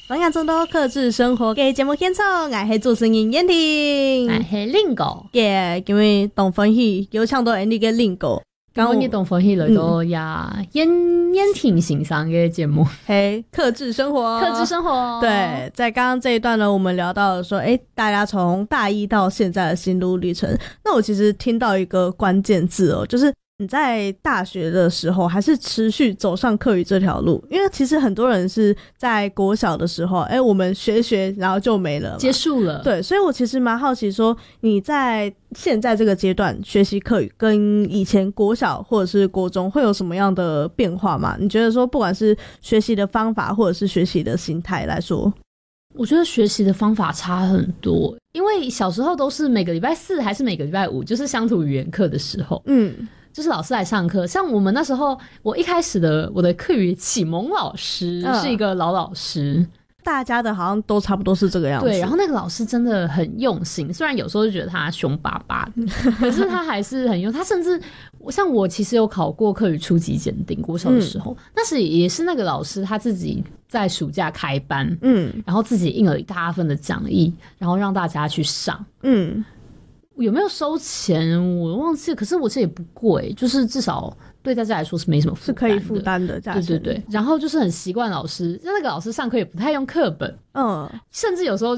东亚众多客制生活嘅節目獻唱，我係主持人燕婷， 我係令狗嘅，因為東分喜有唱到 Andy 嘅令狗。 剛我哋東分喜來到呀燕婷欣賞嘅節目， 嘿，客製生活， 客製生活。 對，在剛剛這一段呢，我們聊到了說，大家從大一到現在的心路歷程。那我其實聽到一個關鍵字哦，就是你在大學的時候還是持續走上客語這條路，因為其實很多人是在國小的時候，我們學然後就沒了嘛， 結束了。 對，所以我其實蠻好奇說，你在現在這個階段學習客語跟以前國小或者是國中會有什麼樣的變化嗎？你覺得說不管是學習的方法或者是學習的心態來說， 我覺得學習的方法差很多，因為小時候都是每個禮拜四還是每個禮拜五就是鄉土語言課的時候，就是老師來上課，像我們那時候，我一開始的我的客語啟蒙老師是一個老師， 大家的好像都差不多是這個樣子。 對，然後那個老師真的很用心，雖然有時候就覺得他兇巴巴的，可是他還是很用。他甚至像我其實有考過客語初級檢定，國小的時候，那時也是那個老師他自己在暑假開班，然後自己印了一大份的講義，然後讓大家去上，有沒有收錢我忘記了，可是我這也不貴，就是至少對大家來說是沒什麼負擔的， 是可以負擔的價錢。 對對對，然後就是很習慣老師，那個老師上課也不太用課本，甚至有時候